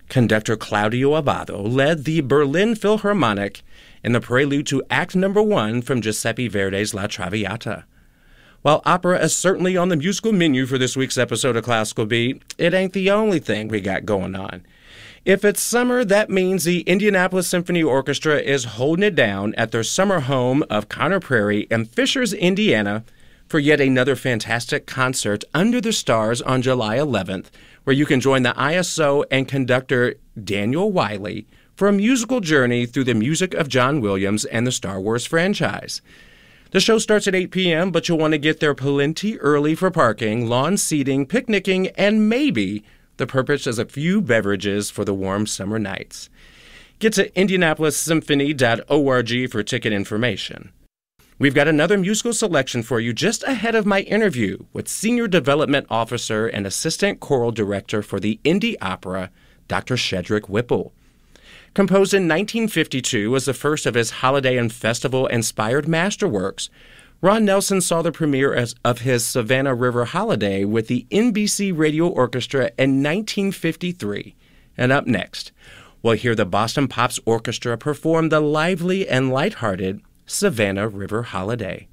Conductor Claudio Abbado led the Berlin Philharmonic in the prelude to Act No. 1 from Giuseppe Verdi's La Traviata. While opera is certainly on the musical menu for this week's episode of Classical Beat, it ain't the only thing we got going on. If it's summer, that means the Indianapolis Symphony Orchestra is holding it down at their summer home of Conner Prairie in Fishers, Indiana, for yet another fantastic concert under the stars on July 11th, where you can join the ISO and conductor Daniel Wiley for a musical journey through the music of John Williams and the Star Wars franchise. The show starts at 8 p.m., but you'll want to get there plenty early for parking, lawn seating, picnicking, and maybe the purpose is a few beverages for the warm summer nights. Get to indianapolissymphony.org for ticket information. We've got another musical selection for you just ahead of my interview with Senior Development Officer and Assistant Choral Director for the Indy Opera, Dr. Shedrick Whipple. Composed in 1952 as the first of his holiday and festival-inspired masterworks, Ron Nelson saw the premiere of his Savannah River Holiday with the NBC Radio Orchestra in 1953. And up next, we'll hear the Boston Pops Orchestra perform the lively and lighthearted Savannah River Holiday.